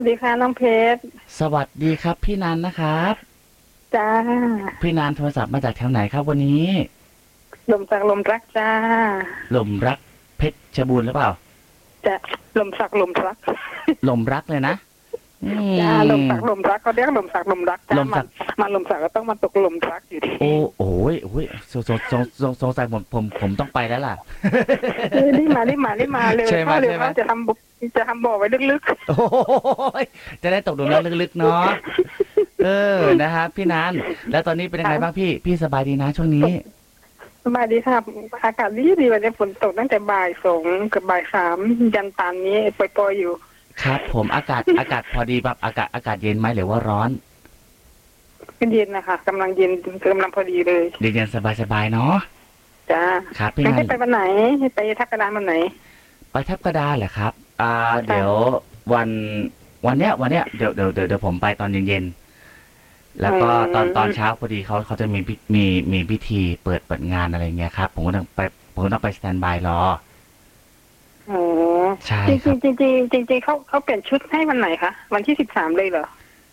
ดีค่ะน้องเพชรสวัสดีครับพี่นันนะครับจ้าพี่นันโทรศัพท์มาจากแถวไหนครับวันนี้ลมสักลมรักจ้าหล่มรักเพชรบูรณ์หรือเปล่าจะลมสักลมรักหล่มรักเลยนะอืจ้าลมสักมลมรักเขาเรียกลมสักลมรักจ้ามันหล่มสักมันลมสักก็ต้องมาตกลมรักอยู่ดีโอ้ยสงสัยผมต้องไปแล้วล่ะรีบมาเร็วใช่ไหมเข้าเร็วใช่ไหมเข้าจะทำบ่อไว้ลึกโอ้ยจะได้ตกหลุมรักลึกๆเนาะนะครับพี่นันแล้วตอนนี้เป็นๆค่ะยังไงบ้างพี่สบายดีนะช่วงนี้สบายดีค่ะอากาศดีวันนี้ฝนตกตั้งแต่บ่ายสองกับบ่ายสามยันตอนนี้ปล่อยๆอยู่ครับผมอากาศพอดีแบบอากาศเย็นไหมหรือว่าร้อนก็เย็นนะคะกำลังเย็นกำลังพอดีเลยเย็นๆสบายๆเนาะจ้าครับพี่งั้นนันให้ไปวันไหนให้ไปทักกระดานวันไหนไปทับกระดานเหรอครับเดี๋ยวค่ะวันวันเนี้ยเดี๋ยวผมไปตอนเย็นๆแล้วก็ตอนเช้าพอดีเขาจะมีพิธีเปิดงานอะไรเงี้ยครับผมก็ต้องไปสแตนบายรออ๋อใช่จริงครับจริงเขาเปลี่ยนชุดให้วันไหนคะวันที่13เลยเหรอ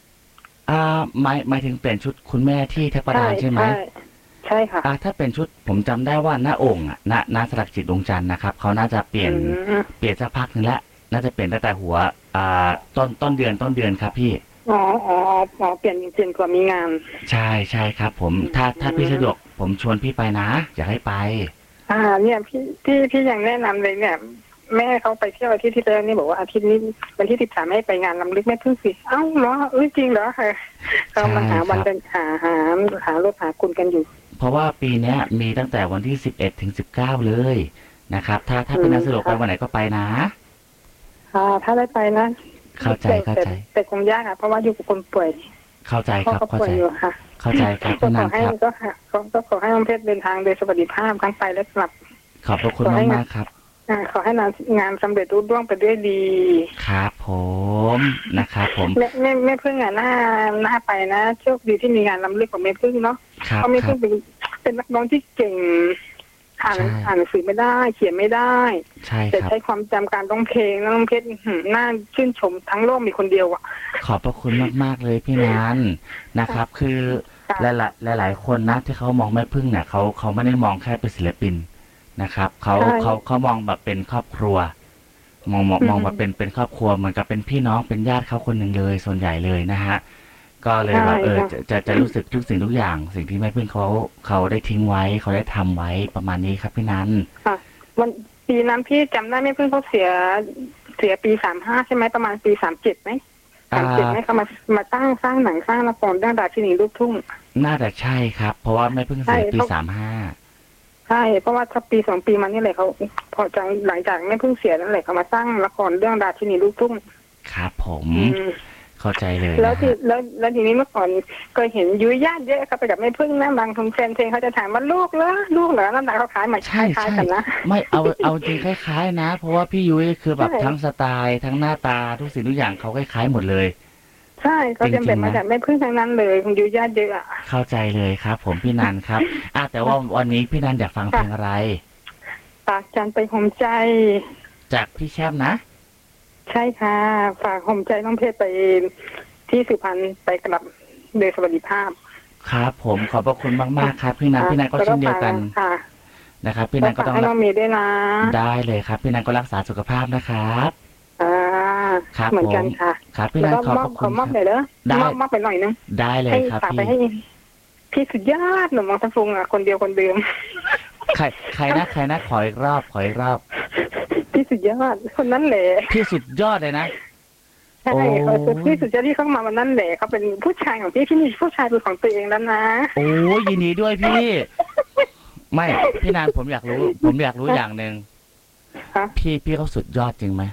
หมายถึงเปลี่ยนชุดคุณแม่ที่ทับกระใช่ดานใช่ไหมใช่ใช่ค่ะถ้าเป็นชุดผมจำได้ว่าหน้าองค์ณสลักจิตดวงจันทร์นะครับเขาน่าจะเปลี่อืยนมเปลี่ยนสักพักหนึ่งแล้วน่าจะเปลี่ยนตั้งแต่หัวต้นเดือนครับพี่อ๋อเปลี่ยนกว่ามีงานใช่ครับผมอืถ้าพี่สะดวกมผมชวนพี่ไปนะอยากให้ไปเนี่ยพี่ยังแนะนำเลยเนี่ยแม่เขาไปเที่ยวอาทิตย์ที่แล้วนี่บอกว่าอาทิตย์นี้วันที่13ให้ไปงานรำลึกแม่พึ่งสิเอ้าเหรอจริงเหรอค่ะเขาใช่มาหาครับวันกันหารถหาคุณกันอยู่เพราะว่าปีเนี้ยมีตั้งแต่วันที่11 ถึง 19เลยนะครับถ้าอืมเป็นนักสะดวกไปค่ะวันไหนก็ไปนะถ้าได้ไปนะเข้าใจแต่แต่เข้าใจแต่คงยากเพราะว่าอยู่กับคนป่วยเข้าใจพ่อครับเข้าใจเขาป่วยอยู่ค่ะเข้าใจครับก็พี่ขอให้นันครับก็ค่ะก็ขอให้น้องเพชรเดินทางโดยสวัสดิภาพทั้งไปและกลับขอบพระคุณขอให้มากๆครับขอให้งานสำเร็จรุ่ร่วงไปด้วยดีครับผมนะครับผมแม่พึ่งหน้าไปนะโชคดีที่มีงานรำลึกของแม่พึ่งเนาะครับเพราะแม่ครับพึ่งเป็นนักร้องที่เก่งใช่อ่านหนังสือไม่ได้เขียนไม่ได้ใช่แต่ครับใช้ความจำการร้องเพลงน้องเพชรน่าชื่นชมทั้งโลกมีคนเดียวอ่ะขอบพระคุณมากๆเลยพี่นันนะครับคือค่ะหลายคนนะที่เขามองแม่พึ่งเนี่ยเขาไม่ได้มองแค่เป็นศิลปิน นะครับเขาใช่เขาเขามองแบบเป็นครอบครัวมองแบบเป็นครอบครัวเหมือนกับเป็นพี่น้องเป็นญาติเขาคนหนึ่งเลยส่วนใหญ่เลยนะฮะก็เลยใช่แบบค่ะจะรู้สึกทุกสิ่งทุกอย่างสิ่งที่แม่พึ่งเขาได้ทิ้งไว้เขาได้ทำไว้ประมาณนี้ครับพี่นันค่ะวันปีนั้นพี่จำได้แม่พึ่งเขาเสียปี35ใช่ไหมประมาณปี37ไหมอ่ 37ไหมาเขามาสร้างหนังสร้างละครเรื่องราชินีลูกทุ่งน่าจะใช่ครับเพราะว่าแม่พึ่งใช่เสียปีเพราะ 35 ใช่เพราะว่าถ้าปี2 ปีมานี่เลยเขาพอจังหลังจากแม่พึ่งเสียนั่นแหละเขามาสร้างละครเรื่องราชินีลูกทุ่งครับผมอืมเข้าใจเลยแล้วที่นะฮะแล้วทีนี้เมื่อก่อนก็เห็นยุ้ยญาติเยอะครับไปกับแม่พึ่งนะบางคนแฟนเพลงเขาจะถามว่าลูกเหรอนั่นแหละเขาขายมาคใช่ล้ายใช่ๆกันนะไม่เอาจริงคล้ายๆนะเพราะว่าพี่ยุ้ยคือแบบทั้งใช่สไตล์ทั้งหน้าตาทุกสิ่งทุกอย่างเขาคล้ายๆหมดเลยใช่เขาจจะแบบมาริงๆนะจากแม่พึ่งทั้งนั้นเลยคุณยุ้ยญาติเยอะอ่ะเข้าใจเลยครับผมพี่นันครับแต่ว่าวันนี้พี่นันอยากฟังเพลงค่ะอะไรฝากจันไปห่มใจจากพี่แชมป์นะใช่ค่ะฝากห่มใจน้องเพชรไปที่สุพรรณไปกลับโดยสวัสดิภาพครับผมขอบพระคุณมากๆครับพี่นันก็แล้วก็เช่นเดียวกันค่ะนะครับพี่ก็นันก็ต้องฝากให้น้องเมย์ด้วยนะได้เลยครับพี่นันก็รักษาสุขภาพนะครับอ่าครับเหมือผมนกันค่ะครับพี่แล้วก็นันขอบพระขอมคุณครับอบหน่อยเด้อได้มอบไปหน่อยนึงได้เลให้ยครับพี่ฝากไปให้พี่สุดยอดหนุ่มวังสะพุงอ่ะคนเดียวคนเดิมใครนะขออีกรอบพี่สุดยอดคนนั้นแหละพี่สุดยอดเลยนะใช่โอ้เขาพี่สุดยอดที่เข้ามาวันนั้นแหละเขาเป็นผู้ชายของพี่มีผู้ชายเป็นของตัวเองแล้วนะโอ้ยินดีด้วยพี่ไม่พี่นันผมอยากรู้อย่างหนึ่งฮะพี่เขาสุดยอดจริงไหม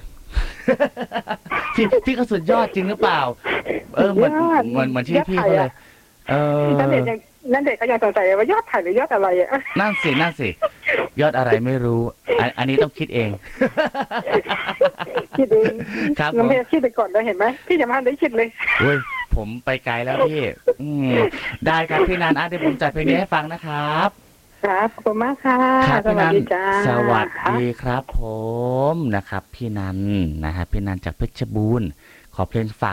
พี่เขาสุดยอดจริงหรือเปล่าเหมือนสุดยอดเหมือนชื่ยออดไทยอ่ะพี่เขาเลยเอนั่นอเด็กยังนั่นเด็กก็ยังสงสัยว่ายอดไทยหรือยอดอะไรอ่ะนั่นสิยอดอะไรไม่รู้อันนี้ต้องคิดเองคิดเองครับน้องเพผมชรคิดไปก่อนเลยเห็นไหมพี่จะมาได้คิดเลยโอ้ยผมไปไกลแล้วพี่อืมได้ครับพี่นันเดี๋ยวผมจัดเพลงนี้ให้ฟังนะครับครับขอบคุณมากค่ะครับสพี่นันวัสดีจ้าสวัสค่ะดีครับผมนะครับพี่นันนะฮะพี่นันจากเพชรบูรณ์ขอเพลงฝาก